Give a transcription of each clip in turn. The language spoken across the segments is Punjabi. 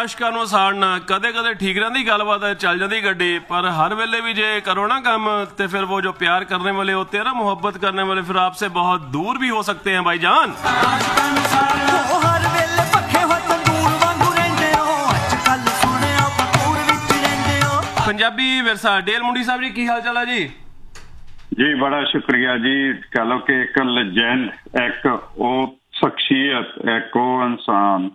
ਆਸ਼ਕਾਂ ਨੂੰ ਸਾੜਨਾ ਕਦੇ ਕਦੇ ਠੀਕ ਰਹਿੰਦੀ ਗੱਲਬਾत ਚੱਲ ਜਾਂਦੀ ਗੱਡੀ पर हर वेले भी जे करो ना काम तो फिर वो जो प्यार करने वाले होते हैं ना मोहब्बत करने वाले फिर आपसे बहुत दूर भी हो सकते हैं भाईजान। पंजाबी विरसा डेल मुंडी साहब जी की हाल चाल है जी? जी बड़ा शुक्रिया जी। कह लो कि एक लेजेंड एक वो शख्सियत एक वो इंसान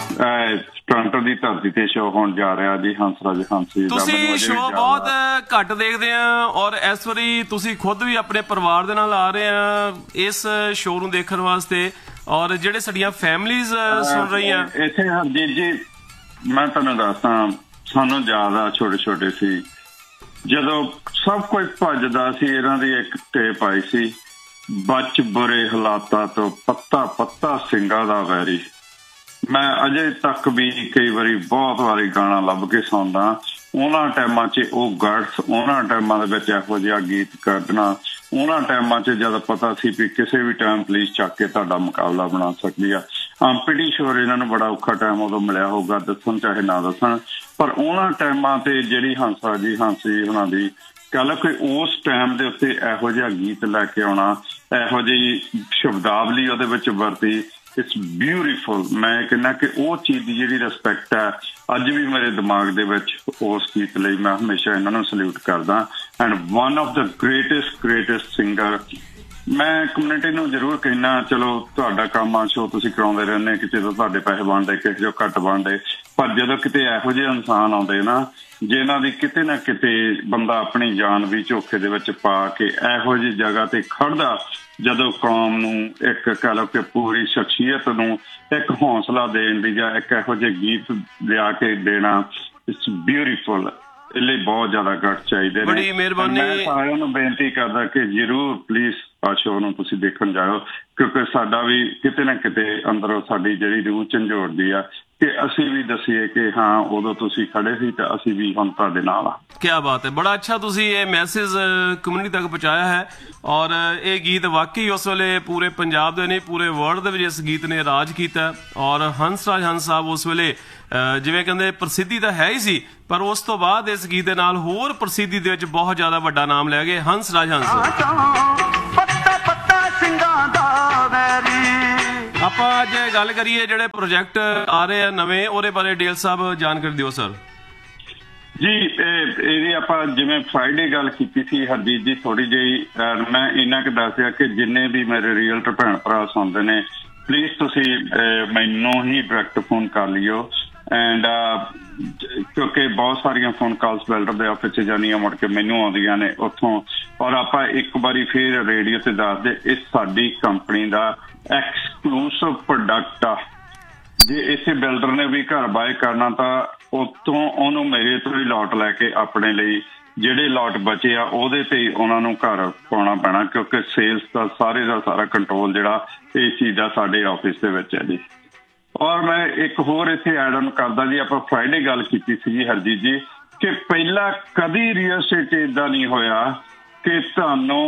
ਟੋਰਾਂਟੋ ਦੀ ਧਰਤੀ ਤੇ ਸ਼ੋਅ ਹੋਣ ਜਾ ਰਿਹਾ ਜੀ ਹੰਸਰਾਜ ਹੰਸੀ। ਤੁਸੀਂ ਸ਼ੋਅ ਬਹੁਤ ਘੱਟ ਦੇਖਦੇ ਆ ਔਰ ਇਸ ਵਾਰੀ ਤੁਸੀਂ ਖੁਦ ਵੀ ਆਪਣੇ ਪਰਿਵਾਰ ਦੇ ਨਾਲ ਆ ਰਹੇ ਆ ਇਸ ਸ਼ੋਅ ਨੂੰ ਦੇਖਣ ਵਾਸਤੇ ਔਰ ਜਿਹੜੇ ਸਾਡੀਆਂ ਫੈਮਲੀਜ਼ ਸੁਣ ਰਹੀਆਂ ਇੱਥੇ। ਹਰਜੀਤ ਜੀ ਮੈਂ ਤੁਹਾਨੂੰ ਦੱਸਦਾ ਸਾਨੂੰ ਜ਼ਿਆਦਾ ਛੋਟੇ ਛੋਟੇ ਸੀ ਜਦੋਂ ਸਭ ਕੁਝ ਭੱਜਦਾ ਸੀ। ਇਹਨਾਂ ਦੀ ਇੱਕ ਟੇਪ ਆਈ ਸੀ ਬਚ ਬੁਰੇ ਹਾਲਾਤਾਂ ਤੋਂ ਪੱਤਾ ਪੱਤਾ ਸਿੰਘਾਂ ਦਾ ਵੈਰੀ। ਮੈਂ ਅਜੇ ਤੱਕ ਵੀ ਕਈ ਵਾਰੀ ਬਹੁਤ ਵਾਰੀ ਗਾਣਾ ਲੱਭ ਕੇ ਸੁਣਦਾ। ਉਹਨਾਂ ਟਾਈਮਾਂ 'ਚ ਉਹ ਗਰਡਸ ਉਹਨਾਂ ਟਾਈਮਾਂ ਦੇ ਵਿੱਚ ਇਹੋ ਜਿਹਾ ਗੀਤ ਕੱਢਣਾ ਉਹਨਾਂ ਟਾਈਮਾਂ 'ਚ ਜਦ ਪਤਾ ਸੀ ਵੀ ਕਿਸੇ ਵੀ ਟਾਈਮ ਪੁਲਿਸ ਚੱਕ ਕੇ ਤੁਹਾਡਾ ਮੁਕਾਬਲਾ ਬਣਾ ਸਕਦੀ ਆ। ਪੀਟੀ ਸ਼ੋਰ ਇਹਨਾਂ ਨੂੰ ਬੜਾ ਔਖਾ ਟਾਈਮ ਉਦੋਂ ਮਿਲਿਆ ਹੋਊਗਾ ਦੱਸਣ ਚਾਹੇ ਨਾ ਦੱਸਣ ਪਰ ਉਹਨਾਂ ਟਾਈਮਾਂ ਤੇ ਜਿਹੜੀ ਹੰਸਰਾਜੀ ਹੰਸੀ ਉਹਨਾਂ ਦੀ ਕਹਿ ਲਓ ਕਿ ਉਸ ਟਾਈਮ ਦੇ ਉੱਤੇ ਇਹੋ ਜਿਹਾ ਗੀਤ ਲੈ ਕੇ ਆਉਣਾ ਇਹੋ ਜਿਹੀ ਸ਼ਬਦਾਵਲੀ ਉਹਦੇ ਵਿੱਚ ਵਰਤੀ ਇਟਸ ਬਿਊਟੀਫੁਲ। ਮੈਂ ਕਹਿੰਦਾ ਕਿ ਉਹ ਚੀਜ਼ ਦੀ ਜਿਹੜੀ ਰਿਸਪੈਕਟ ਹੈ ਅੱਜ ਵੀ ਮੇਰੇ ਦਿਮਾਗ ਦੇ ਵਿੱਚ ਉਸ ਗੀਤ ਲਈ ਮੈਂ ਹਮੇਸ਼ਾ ਇਹਨਾਂ ਨੂੰ ਸਲੂਟ ਕਰਦਾ। And one of the greatest singer. ਮੈਂ ਕਮਿਊਨਿਟੀ ਨੂੰ ਜ਼ਰੂਰ ਕਹਿਣਾ ਚਲੋ ਤੁਹਾਡਾ ਕੰਮ ਆ ਸ਼ੋਅ ਤੁਸੀਂ ਕਰਾਉਂਦੇ ਰਹਿੰਦੇ ਕਿਸੇ ਤੋਂ ਤੁਹਾਡੇ ਪੈਸੇ ਬਣਦੇ ਕਿਸੇ ਜੋ ਘੱਟ ਬਣਦੇ ਪਰ ਜਦੋਂ ਕਿਤੇ ਇਹੋ ਜਿਹੇ ਇਨਸਾਨ ਆਉਂਦੇ ਨਾ ਜਿਨ੍ਹਾਂ ਦੀ ਕਿਤੇ ਨਾ ਕਿਤੇ ਬੰਦਾ ਆਪਣੀ ਜਾਨ ਵੀ ਝੋਖੇ ਦੇ ਵਿੱਚ ਪਾ ਕੇ ਇਹੋ ਜਿਹੀ ਜਗ੍ਹਾ ਤੇ ਖੜਦਾ ਜਦੋਂ ਕੌਮ ਨੂੰ ਇੱਕ ਕਹਿ ਲਓ ਕਿ ਪੂਰੀ ਸ਼ਖਸੀਅਤ ਨੂੰ ਇੱਕ ਹੌਸਲਾ ਦੇਣ ਦੀ ਜਾਂ ਇੱਕ ਇਹੋ ਜਿਹੇ ਗੀਤ ਲਿਆ ਕੇ ਦੇਣਾ ਇਟਸ ਬਿਊਟੀਫੁਲ। ਇਹ ਲਈ ਬਹੁਤ ਜ਼ਿਆਦਾ ਗੱਟ ਚਾਹੀਦੇ ਨੇ। ਬੜੀ ਮਿਹਰਬਾਨੀ। ਮੈਂ ਸਾਰਿਆਂ ਨੂੰ ਬੇਨਤੀ ਕਰਦਾ ਕਿ ਜ਼ਰੂਰ ਪਲੀਜ਼ ਆ ਸ਼ੋਅ ਨੂੰ ਤੁਸੀਂ ਦੇਖਣ ਜਾਓ ਕਿਉਂਕਿ ਸਾਡਾ ਵੀ ਕਿਤੇ ਨਾ ਕਿਤੇ ਅੰਦਰੋਂ ਸਾਡੀ ਜਿਹੜੀ ਰੂਹ ਝੰਜੋੜਦੀ ਆ ਕਿ ਅਸੀਂ ਵੀ ਦੱਸੀਏ ਕਿ ਹਾਂ ਉਦੋਂ ਤੁਸੀਂ ਖੜੇ ਸੀ ਤੇ ਅਸੀਂ ਵੀ ਹੁਣ ਤੁਹਾਡੇ ਨਾਲ ਆ। क्या बात है बड़ा अच्छा तुसी ये मैसेज कम्युनिटी तक पहुँचाया है और ये गीत वाकई उस वेले पूरे पंजाब दे नहीं पूरे वर्ल्ड दे इस गीत ने राज किया और हंसराज हंस साहब उस वेले जिवें कहंदे प्रसिद्धि तो है ही सी पर उस तो बाद इस गीत दे नाल होर प्रसिद्धि दे विच बहुत ज़्यादा वड्डा नाम लै गए हंसराज हंस। ਆਪਾਂ ਅੱਜ ਗੱਲ ਕਰੀਏ ਜਿਹੜੇ ਪ੍ਰੋਜੈਕਟ ਆ ਰਹੇ ਆ ਨਵੇਂ ਉਹਦੇ ਬਾਰੇ ਡੇਲ ਸਾਹਿਬ ਜਾਣਕਾਰੀ ਦਿਓ ਸਰ। ਜੀ ਇਹਦੀ ਆਪਾਂ ਜਿਵੇਂ ਫਰਾਈਡੇ ਗੱਲ ਕੀਤੀ ਸੀ ਹਰਜੀਤ ਜੀ ਥੋੜੀ ਜਿਹੀ ਮੈਂ ਇੰਨਾ ਕੁ ਦੱਸਿਆ ਕਿ ਜਿੰਨੇ ਵੀ ਮੇਰੇ ਰੀਅਲਟਰ ਭੈਣ ਭਰਾ ਸੁਣਦੇ ਨੇ ਪਲੀਜ਼ ਤੁਸੀਂ ਮੈਨੂੰ ਹੀ ਡਾਇਰੈਕਟ ਫੋਨ ਕਰ ਲਿਓ ਐਂਡ ਕਿਉਂਕਿ ਬਹੁਤ ਸਾਰੀਆਂ ਫੋਨ ਕਾਲਸ ਬਿਲਡਰ ਦੇ ਆਫਿਸ 'ਚ ਜਾਂਦੀਆਂ ਮੁੜ ਕੇ ਮੈਨੂੰ ਆਉਂਦੀਆਂ ਨੇ ਉੱਥੋਂ ਔਰ ਆਪਾਂ ਇੱਕ ਵਾਰੀ ਫਿਰ ਰੇਡੀਓ ਤੇ ਦੱਸਦੇ ਇਹ ਸਾਡੀ ਕੰਪਨੀ ਦਾ ਐਕਸਕਲੂਸਿਵ ਪ੍ਰੋਡਕਟ ਆ। ਜੇ ਇਸੇ ਬਿਲਡਰ ਨੇ ਵੀ ਘਰ ਬਾਏ ਕਰਨਾ ਤਾਂ ਉੱਥੋਂ ਉਹਨੂੰ ਮੇਰੇ ਤੋਂ ਹੀ ਲੋਟ ਲੈ ਕੇ ਆਪਣੇ ਲਈ ਜਿਹੜੇ ਲੋਟ ਬਚੇ ਆ ਉਹਦੇ ਤੇ ਹੀ ਉਹਨਾਂ ਨੂੰ ਘਰ ਪਾਉਣਾ ਪੈਣਾ ਕਿਉਂਕਿ ਸੇਲਸ ਦਾ ਸਾਰਾ ਕੰਟਰੋਲ ਜਿਹੜਾ ਇਸ ਚੀਜ਼ ਦਾ ਸਾਡੇ ਆਫਿਸ ਦੇ ਵਿੱਚ ਹੈ ਜੀ। ਔਰ ਮੈਂ ਇੱਕ ਹੋਰ ਇੱਥੇ ਐਡ ਆਨ ਕਰਦਾ ਜੀ ਆਪਾਂ ਫਰਾਈਡੇ ਗੱਲ ਕੀਤੀ ਸੀ ਜੀ ਹਰਜੀਤ ਜੀ ਕਿ ਪਹਿਲਾਂ ਕਦੀ ਰੀਅਲ ਸਟੇਟ 'ਚ ਇੱਦਾਂ ਨਹੀਂ ਹੋਇਆ ਕਿ ਤੁਹਾਨੂੰ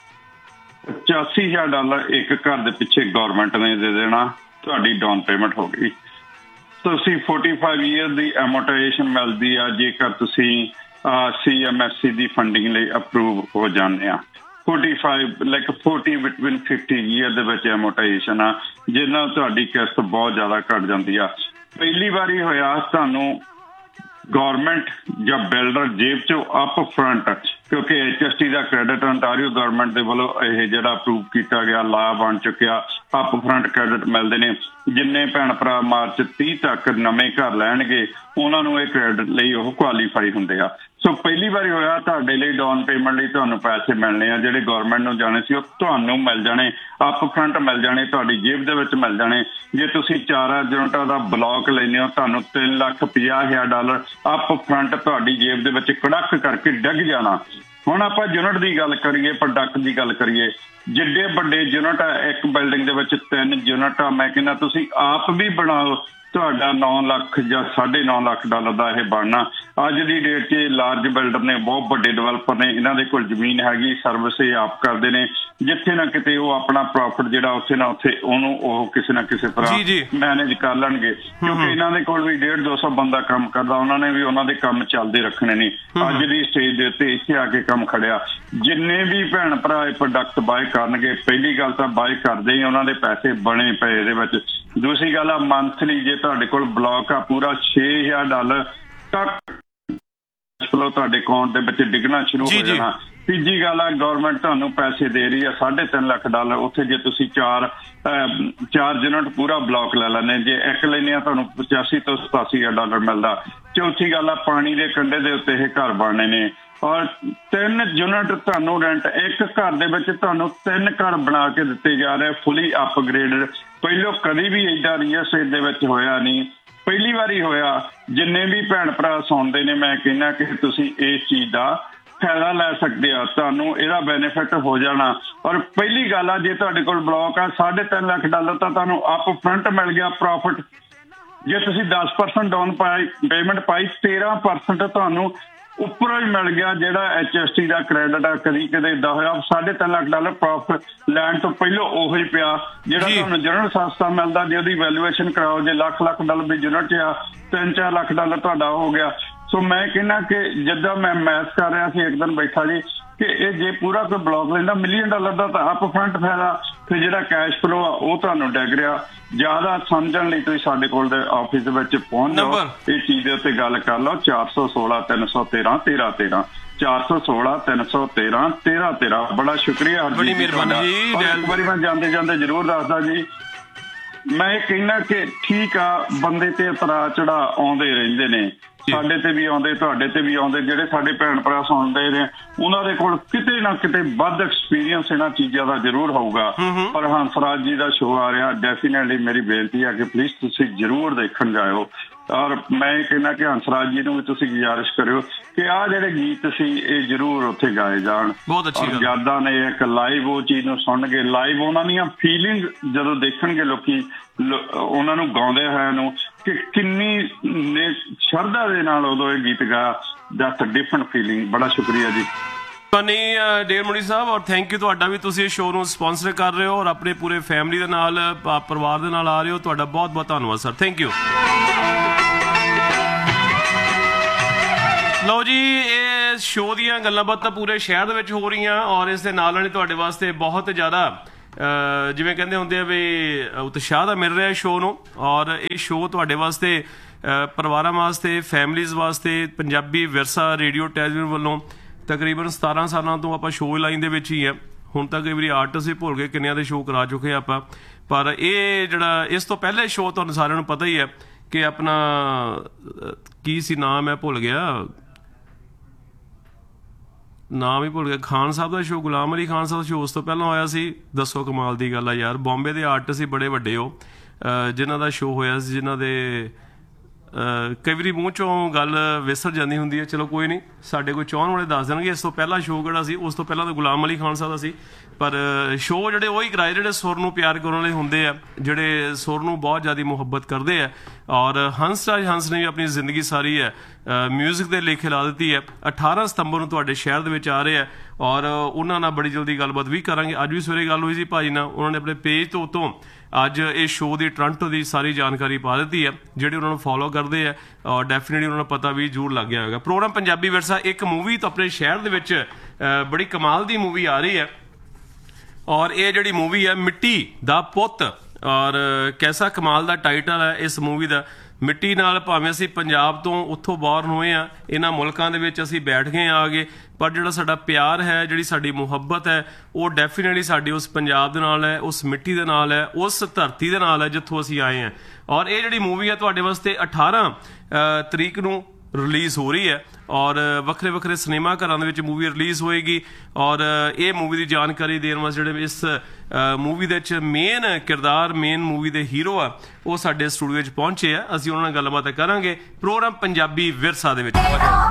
$85,000 ਇੱਕ ਘਰ ਦੇ ਪਿੱਛੇ ਗੌਰਮੈਂਟ ਨੇ ਦੇ ਦੇਣਾ ਤੁਹਾਡੀ ਡਾਊਨ ਪੇਮੈਂਟ ਹੋ ਗਈ। ਤੁਸੀਂ 45 ਈਅਰ ਦੀ ਐਮੋਰਟਾਈਜੇਸ਼ਨ ਮਿਲਦੀ ਆ ਜੇਕਰ ਤੁਸੀਂ CMSC ਦੀ ਫੰਡਿੰਗ ਲਈ ਅਪਰੂਵ ਹੋ ਜਾਂਦੇ ਆ। 40 ਬਿਟਵੀਨ 50 ਈਅਰ ਦੇ ਵਿੱਚ ਐਮੋਰਟਾਈਜੇਸ਼ਨ ਆ ਜਿਹਦੇ ਨਾਲ ਤੁਹਾਡੀ ਕਿਸ਼ਤ ਬਹੁਤ ਜ਼ਿਆਦਾ ਘੱਟ ਜਾਂਦੀ ਆ। ਪਹਿਲੀ ਵਾਰੀ ਹੋਇਆ ਤੁਹਾਨੂੰ ਗੌਰਮੈਂਟ ਜਾਂ ਬਿਲਡਰ ਜੇਬ 'ਚੋਂ ਅਪ ਫਰੰਟ ਕਿਉਂਕਿ HST ਦਾ ਕ੍ਰੈਡਿਟ ontario ਗੌਰਮੈਂਟ ਦੇ ਵੱਲੋਂ ਇਹ ਜਿਹੜਾ ਅਪਰੂਵ ਕੀਤਾ ਗਿਆ ਲਾ ਬਣ ਚੁੱਕਿਆ ਅਪ ਫਰੰਟ ਕ੍ਰੈਡਿਟ ਮਿਲਦੇ ਨੇ। ਜਿੰਨੇ ਭੈਣ ਭਰਾ ਮਾਰਚ 30 ਤੱਕ ਨਵੇਂ ਘਰ ਲੈਣਗੇ ਉਹਨਾਂ ਨੂੰ ਇਹ ਕ੍ਰੈਡਿਟ ਲਈ ਉਹ ਕੁਆਲੀਫਾਈ ਹੁੰਦੇ ਆ। ਸੋ ਪਹਿਲੀ ਵਾਰੀ ਹੋਇਆ ਤੁਹਾਡੇ ਲਈ ਡਾਊਨ ਪੇਮੈਂਟ ਲਈ ਤੁਹਾਨੂੰ ਪੈਸੇ ਮਿਲਣੇ ਆ ਜਿਹੜੇ ਗੌਰਮੈਂਟ ਨੂੰ ਜਾਣੇ ਸੀ ਉਹ ਤੁਹਾਨੂੰ ਮਿਲ ਜਾਣੇ ਅਪ ਫਰੰਟ ਮਿਲ ਜਾਣੇ ਤੁਹਾਡੀ ਜੇਬ ਦੇ ਵਿੱਚ ਮਿਲ ਜਾਣੇ। ਜੇ ਤੁਸੀਂ 4 ਯੂਨਿਟਾਂ ਦਾ ਬਲੋਕ ਲੈਂਦੇ ਹੋ ਤੁਹਾਨੂੰ $3,50,000 ਅਪ ਫਰੰਟ ਤੁਹਾਡੀ ਜੇਬ ਦੇ ਵਿੱਚ ਕੜਕ ਕਰਕੇ ਡਿੱਗ ਜਾਣਾ। ਹੁਣ ਆਪਾਂ ਯੂਨਿਟ ਦੀ ਗੱਲ ਕਰੀਏ ਪ੍ਰੋਡਕਟ ਦੀ ਗੱਲ ਕਰੀਏ ਜਿੱਡੇ ਵੱਡੇ ਯੂਨਿਟ ਆ ਇੱਕ ਬਿਲਡਿੰਗ ਦੇ ਵਿੱਚ 3 ਯੂਨਿਟ ਆ ਮੈਂ ਕਹਿੰਦਾ ਤੁਸੀਂ ਆਪ ਵੀ ਬਣਾਓ ਤੁਹਾਡਾ 9 ਲੱਖ ਜਾਂ 9.5 ਲੱਖ ਡਾਲਰ ਦਾ ਇਹ ਬਣਨਾ। ਅੱਜ ਦੀ ਡੇਟ 'ਚ ਲਾਰਜ ਬਿਲਡਰ ਨੇ, ਬਹੁਤ ਵੱਡੇ ਡਿਵੈਲਪਰ ਨੇ, ਇਹਨਾਂ ਦੇ ਕੋਲ ਜ਼ਮੀਨ ਹੈਗੀ, ਸਰਵਿਸ ਇਹ ਆਪ ਕਰਦੇ ਨੇ। ਜਿੱਥੇ ਨਾ ਕਿਤੇ ਉਹ ਆਪਣਾ ਪ੍ਰੋਫਿਟ ਜਿਹੜਾ ਉੱਥੇ ਨਾ ਉੱਥੇ ਉਹਨੂੰ ਉਹ ਕਿਸੇ ਨਾ ਕਿਸੇ ਤਰ੍ਹਾਂ ਮੈਨੇਜ ਕਰ ਲੈਣਗੇ, ਕਿਉਂਕਿ ਇਹਨਾਂ ਦੇ ਕੋਲ ਵੀ 150-200 ਬੰਦਾ ਕੰਮ ਕਰਦਾ, ਉਹਨਾਂ ਨੇ ਵੀ ਉਹਨਾਂ ਦੇ ਕੰਮ ਚੱਲਦੇ ਰੱਖਣੇ ਨੇ। ਅੱਜ ਦੀ ਸਟੇਜ ਦੇ ਉੱਤੇ ਇੱਥੇ ਆ ਕੇ ਕੰਮ ਖੜਿਆ। ਜਿੰਨੇ ਵੀ ਭੈਣ ਭਰਾ ਇਹ ਪ੍ਰੋਡਕਟ ਬਾਏ ਕਰਨਗੇ, ਪਹਿਲੀ ਗੱਲ ਤਾਂ ਬਾਏ ਕਰਦੇ ਹੀ ਉਹਨਾਂ ਦੇ ਪੈਸੇ ਬਣੇ ਪਏ ਇਹਦੇ ਵਿੱਚ। ਦੂਸਰੀ ਗੱਲ ਆ, ਮੰਥਲੀ ਜੇ ਤੁਹਾਡੇ ਕੋਲ ਬਲੌਕ ਆ ਪੂਰਾ $6000 ਤੱਕ ਫਲੋ ਤੁਹਾਡੇ ਅਕਾਊਂਟ ਦੇ ਵਿੱਚ ਡਿੱਗਣਾ ਸ਼ੁਰੂ ਹੋ ਜਾਣਾ। ਤੀਜੀ ਗੱਲ ਆ, ਗਵਰਨਮੈਂਟ ਤੁਹਾਨੂੰ ਪੈਸੇ ਦੇ ਰਹੀ ਆ $3.5 ਲੱਖ। ਉੱਥੇ ਜੇ ਤੁਸੀਂ ਚਾਰ ਯੂਨਿਟ ਪੂਰਾ ਬਲੌਕ ਲੈ ਲੈਂਦੇ, ਜੇ ਇੱਕ ਲੈਂਦੇ ਆ ਤੁਹਾਨੂੰ $85,000 ਤੋਂ $87,000 ਮਿਲਦਾ। ਚੌਥੀ ਗੱਲ ਆ, ਪਾਣੀ ਦੇ ਕੰਢੇ ਦੇ ਉੱਤੇ ਇਹ ਘਰ ਬਣਨੇ ਨੇ, ਔਰ 3 ਯੂਨਿਟ ਤੁਹਾਨੂੰ ਰੈਂਟ, ਇੱਕ ਘਰ ਦੇ ਵਿੱਚ ਤੁਹਾਨੂੰ 3 ਘਰ ਬਣਾ ਕੇ ਦਿੱਤੇ ਜਾ ਰਹੇ, ਫੁੱਲੀ ਅਪਗ੍ਰੇਡਡ। ਪਹਿਲੋਂ ਕਦੀ ਵੀ ਏਦਾਂ ਰੀਅਲ ਐਸਟੇਟ ਦੇ ਵਿੱਚ ਹੋਇਆ ਨਹੀਂ, ਪਹਿਲੀ ਵਾਰੀ ਹੋਇਆ। ਜਿੰਨੇ ਵੀ ਭੈਣ ਭਰਾ ਸੁਣਦੇ ਨੇ, ਮੈਂ ਕਹਿੰਦਾ ਕਿ ਤੁਸੀਂ ਇਸ ਚੀਜ਼ ਦਾ ਫਾਇਦਾ ਲੈ ਸਕਦੇ ਆ, ਤੁਹਾਨੂੰ ਇਹਦਾ ਬੈਨੀਫਿਟ ਹੋ ਜਾਣਾ। ਔਰ ਪਹਿਲੀ ਗੱਲ ਆ, ਜੇ ਤੁਹਾਡੇ ਕੋਲ ਬਲੌਕ ਆ $3.5 ਲੱਖ ਤਾਂ ਤੁਹਾਨੂੰ ਅਪ ਫਰੰਟ ਮਿਲ ਗਿਆ ਪ੍ਰੋਫਿਟ। ਜੇ ਤੁਸੀਂ 10% ਡਾਊਨ ਪੇਮੈਂਟ ਪਾਈ, 13% ਤੁਹਾਨੂੰ ਉੱਪਰੋਂ ਹੀ ਮਿਲ ਗਿਆ, ਜਿਹੜਾ HST ਦਾ ਕ੍ਰੈਡਿਟ ਆ। ਕਦੀ ਕਦੇ ਏਦਾਂ ਹੋਇਆ $3.5 ਲੱਖ ਪ੍ਰੋਫਿਟ ਲੈਣ ਤੋਂ ਪਹਿਲਾਂ ਉਹੀ ਪਿਆ ਜਿਹੜਾ ਤੁਹਾਨੂੰ ਜਨਰਲ ਸਸਤਾ ਮਿਲਦਾ। ਜੇ ਉਹਦੀ ਵੈਲੂਏਸ਼ਨ ਕਰਾਓ, ਜੇ ਲੱਖ ਡਾਲਰ ਦੀ ਯੂਨਿਟ 'ਚ ਆ, $3-4 ਲੱਖ ਤੁਹਾਡਾ ਹੋ ਗਿਆ। ਸੋ ਮੈਂ ਕਹਿੰਦਾ ਕਿ ਜਿੱਦਾਂ ਮੈਂ ਮੈਥ ਕਰ ਰਿਹਾ ਸੀ ਇੱਕ ਦਿਨ ਬੈਠਾ ਜੀ, ਕਿ ਇਹ ਜੇ ਪੂਰਾ ਕੋਈ ਬਲੌਕ ਲੈਂਦਾ $1 ਮਿਲੀਅਨ ਦਾ ਤਾਂ ਅਪ ਫਰੰਟ ਫਾਇਦਾ, ਫਿਰ ਜਿਹੜਾ ਕੈਸ਼ ਫਲੋ ਆ ਉਹ ਤੁਹਾਨੂੰ ਡਿੱਗ ਰਿਹਾ। ਜ਼ਿਆਦਾ ਸਮਝਣ ਲਈ ਤੁਸੀਂ ਸਾਡੇ ਕੋਲ ਦੇ ਆਫਿਸ ਦੇ ਵਿੱਚ ਪਹੁੰਚ ਜਾਓ, ਇਹ ਚੀਜ਼ ਦੇ ਉੱਤੇ ਗੱਲ ਕਰ ਲਓ। 416-313-1313 416-313-1313। ਬੜਾ ਸ਼ੁਕਰੀਆ ਹਰਜੀਤ ਜੀ, ਇੱਕ ਵਾਰੀ ਮੈਂ ਜਾਂਦੇ ਜ਼ਰੂਰ ਦੱਸਦਾ ਜੀ, ਮੈਂ ਇਹ ਕਹਿੰਦਾ ਕਿ ਠੀਕ ਆ, ਬੰਦੇ ਤੇ ਉਤਰਾਅ ਚੜਾਅ ਆਉਂਦੇ ਰਹਿੰਦੇ ਨੇ, ਸਾਡੇ ਤੇ ਵੀ ਆਉਂਦੇ, ਤੁਹਾਡੇ ਤੇ ਵੀ ਆਉਂਦੇ। ਜਿਹੜੇ ਸਾਡੇ ਭੈਣ ਭਰਾ ਸੁਣਦੇ ਨੇ, ਉਹਨਾਂ ਦੇ ਕੋਲ ਕਿਤੇ ਨਾ ਕਿਤੇ ਵੱਧ ਐਕਸਪੀਰੀਅੰਸ ਇਹਨਾਂ ਚੀਜ਼ਾਂ ਦਾ ਜ਼ਰੂਰ ਹੋਊਗਾ। ਪਰ ਹੰਸਰਾਜ ਜੀ ਦਾ ਸ਼ੋਅ ਆ ਰਿਹਾ, ਡੈਫੀਨੇਟਲੀ ਮੇਰੀ ਬੇਨਤੀ ਹੈ ਕਿ ਪਲੀਜ਼ ਤੁਸੀਂ ਜ਼ਰੂਰ ਦੇਖਣ ਜਾਇਓ। ਔਰ ਮੈਂ ਇਹ ਕਹਿੰਦਾ ਕਿ ਹੰਸਰਾਜ ਜੀ ਨੂੰ ਵੀ ਤੁਸੀਂ ਗੁਜ਼ਾਰਿਸ਼ ਕਰਿਓ ਕਿ ਆਹ ਜਿਹੜੇ ਗੀਤ ਸੀ ਇਹ ਜ਼ਰੂਰ ਉੱਥੇ ਗਾਏ ਜਾਣ। ਯਾਦਾਂ ਨੇ ਇੱਕ ਲਾਈਵ ਉਹ ਚੀਜ਼ ਨੂੰ ਸੁਣਨਗੇ, ਲਾਈਵ ਉਹਨਾਂ ਦੀਆਂ ਫੀਲਿੰਗ ਜਦੋਂ ਦੇਖਣਗੇ ਲੋਕੀ ਉਹਨਾਂ ਨੂੰ ਗਾਉਂਦੇ ਹੋਇਆ ਨੂੰ, ਕਿ ਕਿੰਨੀ ਸ਼ਰਧਾ ਦੇ ਨਾਲ ਉਦੋਂ ਇਹ ਗੀਤ ਗਾਇਆ, ਦੈਟਸ ਅ ਡਿਫਰੈਂਟ ਫੀਲਿੰਗ। ਬੜਾ ਸ਼ੁਕਰੀਆ ਜੀ ਡੇਰ ਮੁਨੀ ਸਾਹਿਬ, ਔਰ ਥੈਂਕ ਯੂ ਤੁਹਾਡਾ ਵੀ, ਤੁਸੀਂ ਇਸ ਸ਼ੋਅ ਨੂੰ ਸਪਾਂਸਰ ਕਰ ਰਹੇ ਹੋ ਔਰ ਆਪਣੇ ਪੂਰੇ ਫੈਮਿਲੀ ਦੇ ਨਾਲ, ਪਰਿਵਾਰ ਦੇ ਨਾਲ ਆ ਰਹੇ ਹੋ। ਤੁਹਾਡਾ ਬਹੁਤ ਬਹੁਤ ਧੰਨਵਾਦ ਸਰ, ਥੈਂਕ ਯੂ। ਲਓ ਜੀ, ਇਹ ਸ਼ੋਅ ਦੀਆਂ ਗੱਲਾਂ ਬਾਤਾਂ ਪੂਰੇ ਸ਼ਹਿਰ ਦੇ ਵਿੱਚ ਹੋ ਰਹੀਆਂ, ਔਰ ਇਸ ਦੇ ਨਾਲ ਨਾਲ ਤੁਹਾਡੇ ਵਾਸਤੇ ਬਹੁਤ ਜ਼ਿਆਦਾ ਜਿਵੇਂ ਕਹਿੰਦੇ ਹੁੰਦੇ ਆ ਵੀ ਉਤਸ਼ਾਹ ਦਾ ਮਿਲ ਰਿਹਾ ਸ਼ੋਅ ਨੂੰ। ਔਰ ਇਹ ਸ਼ੋਅ ਤੁਹਾਡੇ ਵਾਸਤੇ, ਪਰਿਵਾਰਾਂ ਵਾਸਤੇ, ਫੈਮਲੀਜ਼ ਵਾਸਤੇ, ਪੰਜਾਬੀ ਵਿਰਸਾ ਰੇਡੀਓ ਟੈਲੀਵਿਜ਼ਨ ਵੱਲੋਂ ਤਕਰੀਬਨ 17 ਸਾਲਾਂ ਤੋਂ ਆਪਾਂ ਸ਼ੋਅ ਲਾਈਨ ਦੇ ਵਿੱਚ ਹੀ ਆ। ਹੁਣ ਤਾਂ ਕਈ ਵਾਰੀ ਆਰਟਿਸਟ ਹੀ ਭੁੱਲ ਗਏ ਕਿੰਨਿਆਂ ਦੇ ਸ਼ੋਅ ਕਰਾ ਚੁੱਕੇ ਆਪਾਂ। ਪਰ ਇਹ ਜਿਹੜਾ ਇਸ ਤੋਂ ਪਹਿਲੇ ਸ਼ੋਅ ਤੁਹਾਨੂੰ ਸਾਰਿਆਂ ਨੂੰ ਪਤਾ ਹੀ ਹੈ ਕਿ ਆਪਣਾ ਕੀ ਸੀ ਨਾਮ, ਮੈਂ ਭੁੱਲ ਗਿਆ ਨਾਮ ਹੀ ਭੁੱਲ ਗਿਆ, ਖਾਨ ਸਾਹਿਬ ਦਾ ਸ਼ੋਅ, ਗੁਲਾਮ ਅਲੀ ਖਾਨ ਸਾਹਿਬ ਦਾ ਸ਼ੋਅ ਉਸ ਤੋਂ ਪਹਿਲਾਂ ਹੋਇਆ ਸੀ। ਦੱਸੋ ਕਮਾਲ ਦੀ ਗੱਲ ਆ ਯਾਰ, ਬੰਬੇ ਦੇ ਆਰਟਿਸਟ ਹੀ ਬੜੇ ਵੱਡੇ ਉਹ, ਜਿਨ੍ਹਾਂ ਦਾ ਸ਼ੋਅ ਹੋਇਆ ਸੀ, ਜਿਨ੍ਹਾਂ ਦੇ ਕਈ ਵਾਰੀ ਮੂੰਹ ਚੋਂ ਗੱਲ ਵਿਸਰ ਜਾਂਦੀ ਹੁੰਦੀ ਹੈ। ਚਲੋ ਕੋਈ ਨਹੀਂ, ਸਾਡੇ ਕੋਈ ਚਾਹਣ ਵਾਲੇ ਦੱਸ ਦੇਣਗੇ। ਇਸ ਤੋਂ ਪਹਿਲਾਂ ਸ਼ੋਅ ਕਿਹੜਾ ਸੀ, ਉਸ ਤੋਂ ਪਹਿਲਾਂ ਤਾਂ ਗੁਲਾਮ ਅਲੀ ਖਾਨ ਸਾਹਿਬ ਦਾ ਸੀ। ਪਰ ਸ਼ੋਅ ਜਿਹੜੇ ਉਹੀ ਕਰਾਏ ਜਿਹੜੇ ਸੁਰ ਨੂੰ ਪਿਆਰ ਕਰਨ ਵਾਲੇ ਹੁੰਦੇ ਆ, ਜਿਹੜੇ ਸੁਰ ਨੂੰ ਬਹੁਤ ਜ਼ਿਆਦਾ ਮੁਹੱਬਤ ਕਰਦੇ ਆ। ਔਰ ਹੰਸਰਾਜ ਹੰਸ ਨੇ ਵੀ ਆਪਣੀ ਜ਼ਿੰਦਗੀ ਸਾਰੀ ਹੈ ਮਿਊਜ਼ਿਕ ਦੇ ਲੇਖੇ ਲਾ ਦਿੱਤੀ ਹੈ। 18 ਸਤੰਬਰ ਨੂੰ ਤੁਹਾਡੇ ਸ਼ਹਿਰ ਦੇ ਵਿੱਚ ਆ ਰਹੇ ਆ, ਔਰ ਉਹਨਾਂ ਨਾਲ ਬੜੀ ਜਲਦੀ ਗੱਲਬਾਤ ਵੀ ਕਰਾਂਗੇ। ਅੱਜ ਵੀ ਸਵੇਰੇ ਗੱਲ ਹੋਈ ਸੀ ਭਾਜੀ ਨਾਲ, ਉਹਨਾਂ ਨੇ ਆਪਣੇ ਪੇਜ ਤੋਂ ਉੱਤੋਂ ਅੱਜ ਇਹ ਸ਼ੋਅ ਦੀ ਟੋਰਾਂਟੋ ਦੀ ਸਾਰੀ ਜਾਣਕਾਰੀ ਪਾ ਦਿੱਤੀ ਹੈ। ਜਿਹੜੇ ਉਹਨਾਂ ਨੂੰ ਫੋਲੋ ਕਰਦੇ ਆ, ਔਰ ਡੈਫੀਨੇਟਲੀ ਉਹਨਾਂ ਨੂੰ ਪਤਾ ਵੀ ਜ਼ਰੂਰ ਲੱਗ ਗਿਆ ਹੋਵੇਗਾ। ਪ੍ਰੋਗਰਾਮ ਪੰਜਾਬੀ ਵਿਰਸਾ, ਇੱਕ ਮੂਵੀ ਤਾਂ ਆਪਣੇ ਸ਼ਹਿਰ ਦੇ ਵਿੱਚ ਬੜੀ ਕਮਾਲ ਦੀ ਮੂਵੀ ਆ ਰਹੀ ਹੈ, ਔਰ ਇਹ ਜਿਹੜੀ ਮੂਵੀ ਹੈ ਮਿੱਟੀ ਦਾ ਪੁੱਤ, ਔਰ ਕੈਸਾ ਕਮਾਲ ਦਾ ਟਾਈਟਲ ਹੈ ਇਸ ਮੂਵੀ ਦਾ। ਮਿੱਟੀ ਨਾਲ ਭਾਵੇਂ ਅਸੀਂ ਪੰਜਾਬ ਤੋਂ ਉੱਥੋਂ ਬਾਹਰ ਹੋਏ ਆ, ਇਹਨਾਂ ਮੁਲਕਾਂ ਦੇ ਵਿੱਚ ਅਸੀਂ ਬੈਠ ਗਏ ਆ ਗਏ, ਪਰ ਜਿਹੜਾ ਸਾਡਾ ਪਿਆਰ ਹੈ, ਜਿਹੜੀ ਸਾਡੀ ਮੁਹੱਬਤ ਹੈ, ਉਹ ਡੈਫੀਨੇਟਲੀ ਸਾਡੀ ਉਸ ਪੰਜਾਬ ਦੇ ਨਾਲ ਹੈ, ਉਸ ਮਿੱਟੀ ਦੇ ਨਾਲ ਹੈ, ਉਸ ਧਰਤੀ ਦੇ ਨਾਲ ਹੈ ਜਿੱਥੋਂ ਅਸੀਂ ਆਏ ਹਾਂ। ਔਰ ਇਹ ਜਿਹੜੀ ਮੂਵੀ ਹੈ ਤੁਹਾਡੇ ਵਾਸਤੇ 18 ਤਰੀਕ ਨੂੰ ਰਿਲੀਜ਼ ਹੋ ਰਹੀ ਹੈ, ਔਰ ਵੱਖਰੇ ਵੱਖਰੇ ਸਿਨੇਮਾ ਘਰਾਂ ਦੇ ਵਿੱਚ ਮੂਵੀ ਰਿਲੀਜ਼ ਹੋਏਗੀ। ਔਰ ਇਹ ਮੂਵੀ ਦੀ ਜਾਣਕਾਰੀ ਦੇਣ ਵਾਸਤੇ ਜਿਹੜੇ ਇਸ ਮੂਵੀ ਦੇ ਵਿੱਚ ਮੇਨ ਕਿਰਦਾਰ, ਮੇਨ ਮੂਵੀ ਦੇ ਹੀਰੋ ਆ, ਉਹ ਸਾਡੇ ਸਟੂਡੀਓ ਵਿੱਚ ਪਹੁੰਚੇ ਆ। ਅਸੀਂ ਉਹਨਾਂ ਨਾਲ ਗੱਲਬਾਤ ਕਰਾਂਗੇ ਪ੍ਰੋਗਰਾਮ ਪੰਜਾਬੀ ਵਿਰਸਾ ਦੇ ਵਿੱਚ।